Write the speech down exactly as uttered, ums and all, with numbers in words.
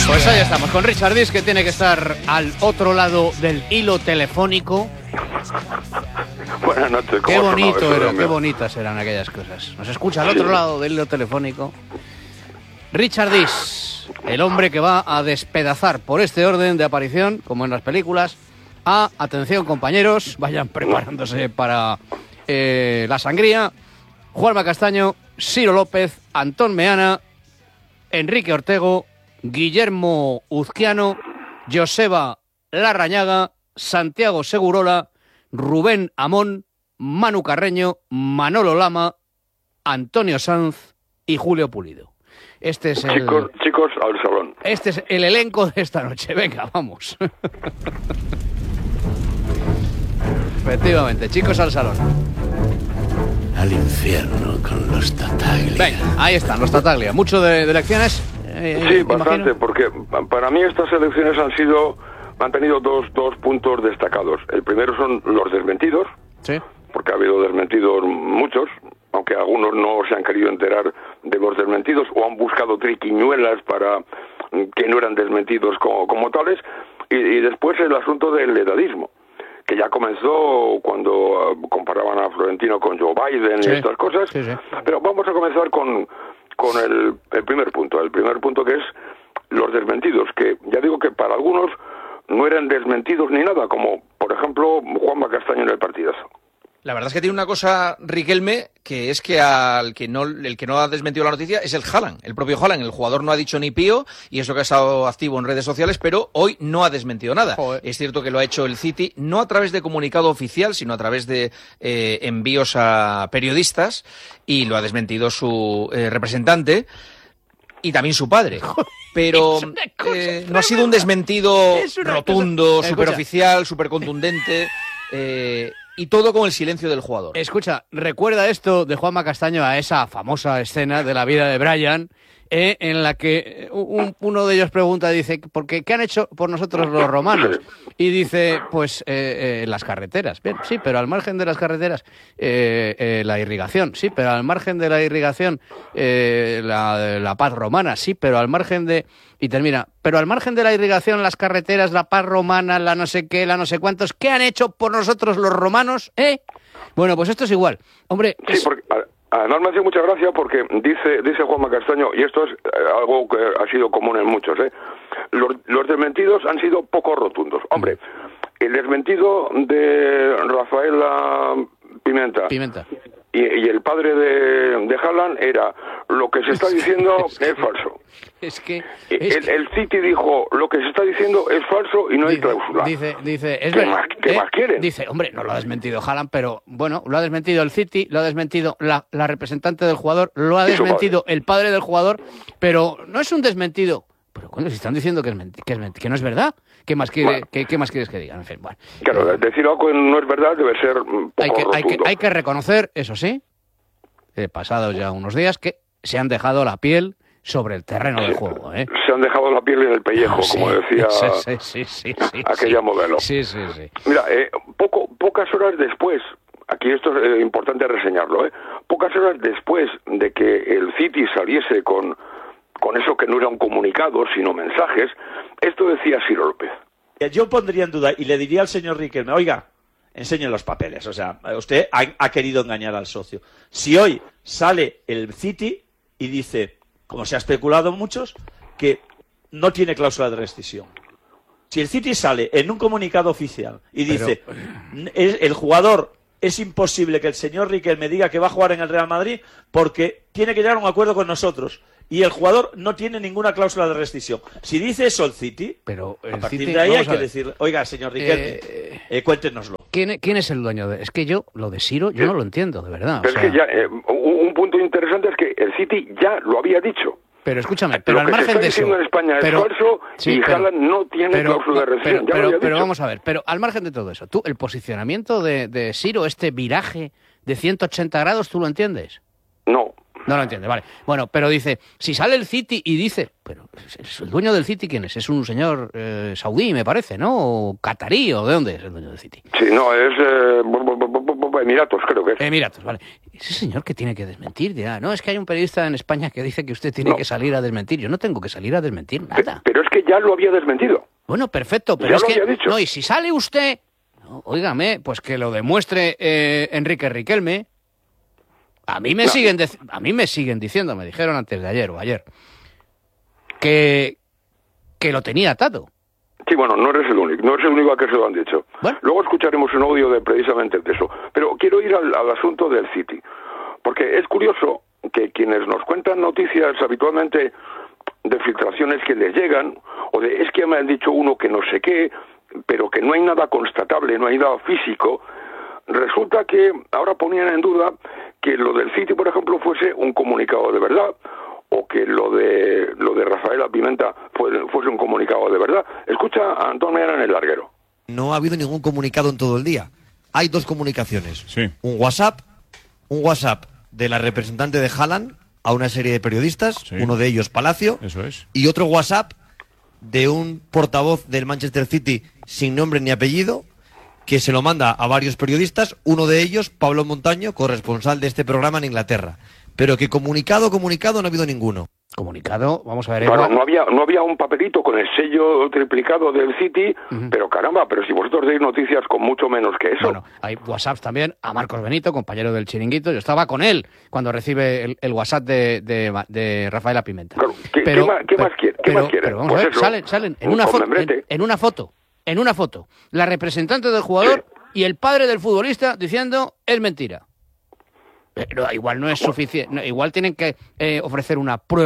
Pues ahí estamos, con Richard Dish, que tiene que estar al otro lado del hilo telefónico. Buenas noches. Qué bonito era, qué bonitas eran aquellas cosas. Nos escucha al otro sí. lado del hilo telefónico Richard Dish, el hombre que va a despedazar por este orden de aparición, como en las películas, a, atención compañeros, vayan preparándose para eh, la sangría, Juanma Castaño, Ciro López, Antón Meana, Enrique Ortego, Guillermo Uzquiano, Joseba Larrañaga, Santiago Segurola, Rubén Amón, Manu Carreño, Manolo Lama, Antonio Sanz y Julio Pulido. Este es el... Chicos, chicos, al salón. Este es el elenco de esta noche. Venga, vamos. Efectivamente, chicos, al salón. Al infierno con los Tataglia. Venga, ahí están, los Tataglia. ¿Mucho de, de lecciones? Eh, sí, bastante, porque para mí estas elecciones han sido... han tenido dos, dos puntos destacados. El primero son los desmentidos, sí, porque ha habido desmentidos muchos, aunque algunos no se han querido enterar de los desmentidos o han buscado triquiñuelas para que no eran desmentidos como, como tales, y, y después el asunto del edadismo, que ya comenzó cuando uh, comparaban a Florentino con Joe Biden, sí, y estas cosas, sí, sí. Pero vamos a comenzar con, con el, el primer punto, el primer punto que es los desmentidos, que ya digo que para algunos no eran desmentidos ni nada, como por ejemplo Juanma Castaño en el partidazo. La verdad es que tiene una cosa, Riquelme, que es que al que no, el que no ha desmentido la noticia es el Haaland, el propio Haaland. El jugador no ha dicho ni pío, y eso que ha estado activo en redes sociales, pero hoy no ha desmentido nada. Joder. Es cierto que lo ha hecho el City, no a través de comunicado oficial, sino a través de eh, envíos a periodistas, y lo ha desmentido su eh, representante y también su padre. Pero eh, no ha sido un desmentido rotundo, superoficial, supercontundente, eh, y todo con el silencio del jugador. Escucha, recuerda esto de Juanma Castaño a esa famosa escena de la vida de Brian, eh, en la que un, uno de ellos pregunta, dice, ¿por qué, qué han hecho por nosotros los romanos? Y dice, pues eh, eh, las carreteras. Bien, sí, pero al margen de las carreteras, eh, eh, la irrigación, sí, pero al margen de la irrigación, eh, la, la paz romana, sí, pero al margen de... Y termina, pero al margen de la irrigación, las carreteras, la paz romana, la no sé qué, la no sé cuántos, ¿qué han hecho por nosotros los romanos? ¿Eh? Bueno, pues esto es igual. Hombre... Sí, es... porque... Además me hace mucha gracia porque dice dice Juanma Castaño, y esto es eh, algo que ha sido común en muchos, ¿eh? Los, los desmentidos han sido poco rotundos. Hombre, el desmentido de Rafaela Pimenta, Pimenta. Y, y el padre de, de Haaland era, lo que se está diciendo es, es falso. Es que... Es el, que... el City dijo, lo que se está diciendo es falso y no dice, hay cláusula. Dice, dice, es ¿Qué, verdad, más, ¿qué ¿eh? más quieren? Dice, hombre, no lo ha desmentido Haaland, pero bueno, lo ha desmentido el City, lo ha desmentido la, la representante del jugador, lo ha desmentido el padre del jugador, pero no es un desmentido. Pero coño, si están diciendo que, es menti- que, es menti- que no es verdad, ¿qué más, quiere, bueno. ¿qué, ¿qué más quieres que digan? En fin, bueno. Claro, decir algo que no es verdad debe ser poco hay que, rotundo. Hay que, hay que reconocer, eso sí, eh, pasados ya unos días, que se han dejado la piel sobre el terreno sí, del juego, ¿eh? Se han dejado la piel en el pellejo, no, sí, como decía sí, sí, sí, sí, sí, aquella sí. modelo. Sí, sí, sí. Mira, eh, poco, pocas horas después, aquí esto es eh, importante reseñarlo, ¿eh? Pocas horas después de que el City saliese con, con eso que no era un comunicado, sino mensajes, esto decía Ciro López. Yo pondría en duda y le diría al señor Riquelme, oiga, enseñe los papeles, o sea, usted ha, ha querido engañar al socio. Si hoy sale el City y dice, como se ha especulado muchos, que no tiene cláusula de rescisión. Si el City sale en un comunicado oficial y dice, Pero... el jugador, es imposible que el señor Riquelme diga que va a jugar en el Real Madrid porque tiene que llegar a un acuerdo con nosotros. Y el jugador no tiene ninguna cláusula de rescisión. Si dice eso el City, Pero el a partir City, de ahí hay que ver. decir, oiga, señor Riquelme, eh, eh, cuéntenoslo. ¿Quién, ¿Quién es el dueño de...? Es que yo, lo de Ciro, yo no lo entiendo, de verdad. Pero o sea... es que ya, eh, un, un punto interesante es que el City ya lo había dicho. Pero escúchame, pero lo al que margen se está de eso... diciendo en España pero, es falso sí, y pero, Haaland no tiene pero, cláusula de rescisión. Pero, ya pero, lo había pero dicho. vamos a ver, pero al margen de todo eso, tú, el posicionamiento de, de Ciro, este viraje de ciento ochenta grados, ¿tú lo entiendes? No. No lo entiende, vale. Bueno, pero dice, si sale el City y dice, pero ¿el dueño del City quién es? Es un señor eh, saudí, me parece, ¿no? O catarí, ¿o de dónde es el dueño del City? Sí, no, es... Eh, a Emiratos, creo que es. Emiratos, vale. Ese señor que tiene que desmentir, dirá, no, es que hay un periodista en España que dice que usted tiene No. que salir a desmentir. Yo no tengo que salir a desmentir Pe- nada. Pero es que ya lo había desmentido. Bueno, perfecto, pero Ya es lo que... había dicho. No, y si sale usted... No, óigame, pues que lo demuestre eh, Enrique Riquelme. A mí me No. siguen dec- a mí me siguen diciendo, me dijeron antes de ayer o ayer, que, que lo tenía atado. Sí, bueno, no eres el único, no eres el único a que se lo han dicho. Bueno. Luego escucharemos un audio de precisamente de eso. Pero quiero ir al, al asunto del City, porque es curioso que quienes nos cuentan noticias habitualmente de filtraciones que les llegan, o de es que me han dicho uno que no sé qué, pero que no hay nada constatable, no hay nada físico, resulta que ahora ponían en duda que lo del City, por ejemplo, fuese un comunicado de verdad, o que lo de lo de Rafaela Pimenta fuese, fuese un comunicado de verdad. Escucha a Antón Meara en El Larguero. No ha habido ningún comunicado en todo el día. Hay dos comunicaciones. Sí. Un WhatsApp, un WhatsApp de la representante de Haaland a una serie de periodistas, Sí. uno de ellos Palacio, Eso es. y otro WhatsApp de un portavoz del Manchester City sin nombre ni apellido, que se lo manda a varios periodistas, uno de ellos, Pablo Montaño, corresponsal de este programa en Inglaterra. Pero que comunicado, comunicado no ha habido ninguno. Comunicado, vamos a ver... Claro, Eva. no había no había un papelito con el sello triplicado del City, pero caramba, pero si vosotros deis noticias con mucho menos que eso. Bueno, hay WhatsApps también a Marcos Benito, compañero del Chiringuito. Yo estaba con él cuando recibe el, el WhatsApp de, de, de Rafaela Pimenta. Claro, ¿qué- qué más- qué más quiere- qué pero- más quiere? pero vamos Pues a ver, eso, salen, salen en un una foto, en, membrete. en una foto, en una foto, la representante del jugador y el padre del futbolista diciendo es mentira. Pero igual no es suficiente, igual tienen que eh, ofrecer una prueba.